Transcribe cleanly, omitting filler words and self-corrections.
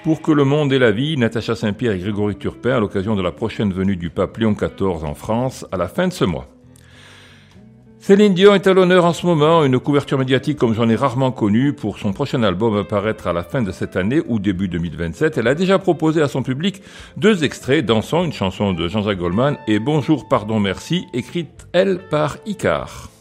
Pour que le monde ait la vie, Natacha Saint-Pierre et Grégory Turpin à l'occasion de la prochaine venue du pape Léon XIV en France à la fin de ce mois. Céline Dion est à l'honneur en ce moment, une couverture médiatique comme j'en ai rarement connue. Pour son prochain album à paraître à la fin de cette année ou début 2027. Elle a déjà proposé à son public 2 extraits, Dansons, une chanson de Jean-Jacques Goldman, et Bonjour, pardon, merci, écrite, elle, par Icare.